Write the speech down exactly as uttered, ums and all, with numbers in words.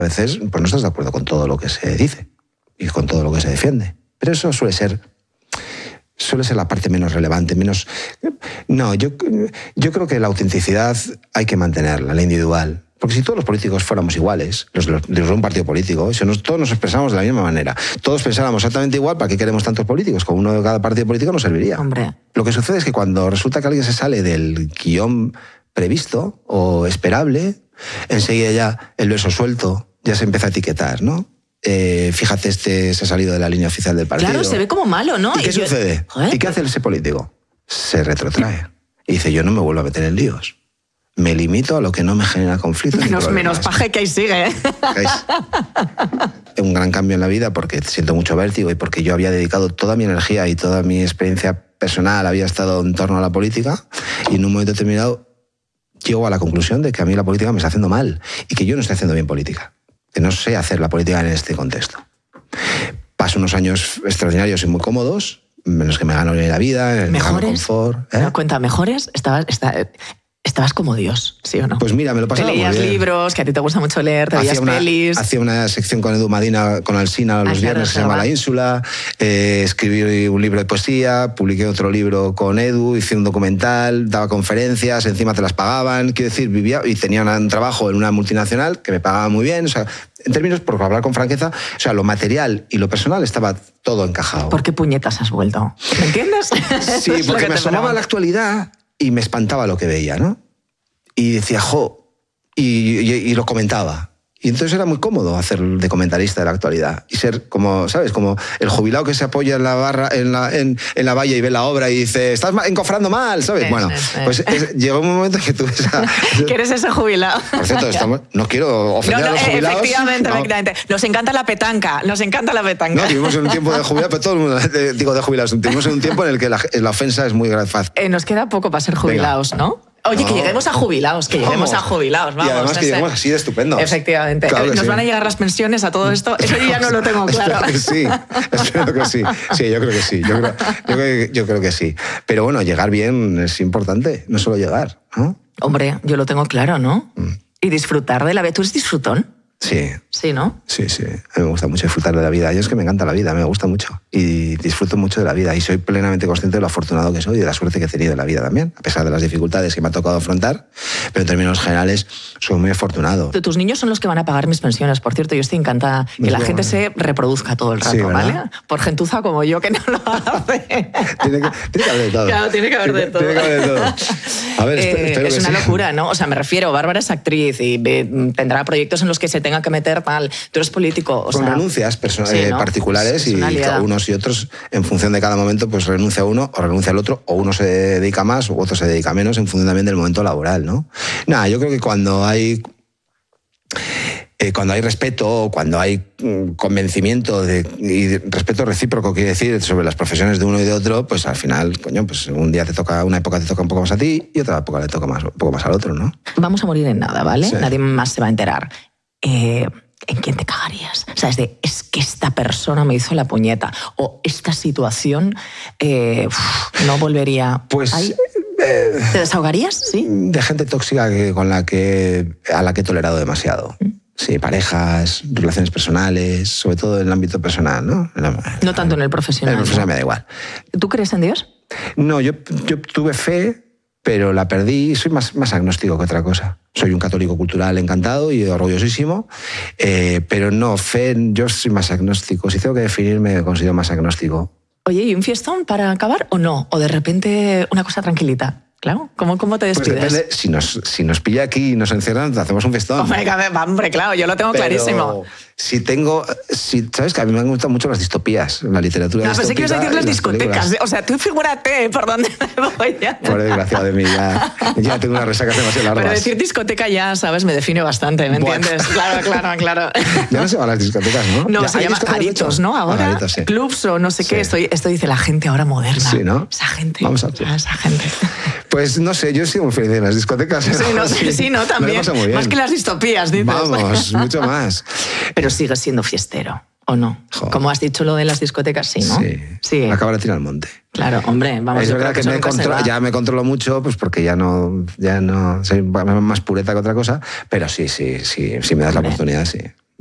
A veces pues no estás de acuerdo con todo lo que se dice y con todo lo que se defiende. Pero eso suele ser, suele ser la parte menos relevante, menos... No, yo, yo creo que la autenticidad hay que mantenerla, la individual. Porque si todos los políticos fuéramos iguales, los, los, los de un partido político, si nos, todos nos expresamos de la misma manera, todos pensáramos exactamente igual, ¿para qué queremos tantos políticos? Con uno de cada partido político no serviría. Hombre. Lo que sucede es que cuando resulta que alguien se sale del guión previsto o esperable, enseguida ya el verso suelto ya se empieza a etiquetar, ¿no? Eh, fíjate, este se ha salido de la línea oficial del partido. Claro, se ve como malo, ¿no? ¿Y qué y yo... sucede? Joder. ¿Y qué hace ese político? Se retrotrae. Y dice, yo no me vuelvo a meter en líos. Me limito a lo que no me genera conflicto. Menos, menos paje que ahí sigue, ¿eh? Es un gran cambio en la vida porque siento mucho vértigo y porque yo había dedicado toda mi energía y toda mi experiencia personal había estado en torno a la política y en un momento determinado llego a la conclusión de que a mí la política me está haciendo mal y que yo no estoy haciendo bien política, que no sé hacer la política en este contexto. Paso unos años extraordinarios y muy cómodos, menos que me gano bien la vida, en ¿Mejores? el confort. ¿eh? ¿Me das cuenta? ¿Mejores? Estabas, está, estabas como Dios, ¿sí o no? Pues mira, me lo pasaba te muy leías bien. libros, que a ti te gusta mucho leer, te veías Hacía una, pelis... hacía una sección con Edu Madina, con Alsina, los Ah, viernes, claro, se llama ¿verdad? La Ínsula. Eh, escribí un libro de poesía, publiqué otro libro con Edu, hice un documental, daba conferencias, encima te las pagaban. Quiero decir, vivía y tenía un trabajo en una multinacional que me pagaba muy bien. O sea, en términos, por hablar con franqueza, o sea, lo material y lo personal estaba todo encajado. ¿Por qué puñetas has vuelto? ¿Me entiendes? Sí, Es lo porque que me te asomaba pregunto. la actualidad y me espantaba lo que veía, ¿no? Y decía, jo, y, y, y lo comentaba. Y entonces era muy cómodo hacer de comentarista de la actualidad y ser como, ¿sabes? Como el jubilado que se apoya en la barra, en la, en, en la valla y ve la obra y dice, estás encofrando mal, ¿sabes? Sí, Bueno, sí, sí. pues es, llegó un momento que tuve esa... Que eres ese jubilado. Por cierto, estamos, no quiero ofender No, no, a los jubilados. efectivamente, no. efectivamente. Nos encanta la petanca, nos encanta la petanca. No, vivimos en un tiempo de jubilados, pero todo el mundo, eh, digo de jubilados, vivimos en un tiempo en el que la, la ofensa es muy fácil. Eh, nos queda poco para ser jubilados, Venga. ¿no? Oye, No. que lleguemos a jubilados, que lleguemos Vamos. a jubilados, vamos. Y además no que sé. lleguemos así de estupendos. Efectivamente. Claro que ¿Nos sí. van a llegar las pensiones a todo esto? Eso yo ya no lo tengo claro. Espero que sí, espero que sí. Sí, yo creo que sí, yo creo, yo creo, yo creo que sí. Pero bueno, llegar bien es importante, no solo llegar, ¿no? Hombre, yo lo tengo claro, ¿no? Mm. Y disfrutar de la vida. ¿Tú eres disfrutón? Sí, Sí, ¿no? sí, sí. A mí me gusta mucho disfrutar de la vida. Yo es que me encanta la vida, me gusta mucho. Y disfruto mucho de la vida. Y soy plenamente consciente de lo afortunado que soy y de la suerte que he tenido en la vida también, a pesar de las dificultades que me ha tocado afrontar. Pero en términos generales, soy muy afortunado. Tus niños son los que van a pagar mis pensiones. Por cierto, yo estoy encantada que Es la bueno. gente se reproduzca todo el rato, Sí, ¿verdad? ¿vale? Por gentuza como yo, que no lo hace. Tiene que, tiene que haber de todo. Claro, tiene que haber de todo. Tiene que haber de todo. A ver, Eh, espe- espero es que una sí. locura, ¿no? O sea, me refiero, Bárbara es actriz y eh, tendrá proyectos en los que se tenga que meter tal. Tú eres político, o Con sea... renuncias perso- sí, eh, ¿no? particulares Es y una liada. cada unos y otros, en función de cada momento, pues renuncia uno o renuncia al otro, o uno se dedica más o otro se dedica menos, en función también del momento laboral, ¿no? Nada, yo creo que cuando hay... Eh, cuando hay respeto, cuando hay mm, convencimiento de, y respeto recíproco, quiere decir, sobre las profesiones de uno y de otro, pues al final, coño, pues un día te toca, una época te toca un poco más a ti y otra época le toca más, un poco más al otro, ¿no? Vamos a morir en nada, ¿vale? Sí. Nadie más se va a enterar. Eh, ¿En quién te cagarías? O sea, es de, es que esta persona me hizo la puñeta. O esta situación eh, uf, no volvería... Pues... ¿Ay? eh, ¿Te desahogarías? Sí. de gente tóxica que, con la que, a la que he tolerado demasiado. Sí, parejas, relaciones personales, sobre todo en el ámbito personal, ¿no? En la- No tanto en el profesional. En el profesional ¿no? me da igual. ¿Tú crees en Dios? No, yo, yo tuve fe, pero la perdí. Soy más, más agnóstico que otra cosa. Soy un católico cultural encantado y orgullosísimo, eh, pero no, fe, yo soy más agnóstico. Si tengo que definirme, me considero más agnóstico. Oye, ¿y un fiestón para acabar o no? ¿O de repente una cosa tranquilita? Claro, ¿cómo, cómo te Pues despides? depende, si nos, si nos pilla aquí y nos encierran, hacemos un festón. Hombre, que- hombre, claro, yo lo tengo Pero clarísimo. Si tengo. Si, ¿Sabes que a mí me han gustado mucho las distopías, la literatura No, pensé que ibas a decir distópica las y discotecas. películas? O sea, tú figúrate por dónde me voy ya. Por desgraciado de mí, ya, ya tengo unas resacas demasiado largas. Pero decir discoteca ya, ¿sabes? Me define bastante, ¿me Bueno. entiendes? Claro, claro, claro. Ya no se van las discotecas, ¿no? No, Ya, se ¿hay llama discotecas, de garitos, hecho? ¿no? Ah, Ahora, garitos, sí. clubs o no sé qué. Sí. Esto, esto dice la gente ahora moderna. Sí, ¿no? Esa gente. Vamos a- Ah, esa gente. Pues no sé, yo soy muy feliz en las discotecas. Sí, no, sí, no, Me lo también. paso muy bien. Más que las distopías, dices. Vamos, mucho más. Pero sigues siendo fiestero, ¿o no? Jo. Como has dicho lo de las discotecas, sí, ¿no? Sí. Sí. Acaba de tirar al monte. Claro, hombre, vamos. Es yo verdad creo que, me eso nunca se contro- va. ya me controlo mucho, pues porque ya no, ya no soy más pureta que otra cosa, pero sí, sí, sí, si me das la Hombre. oportunidad, sí.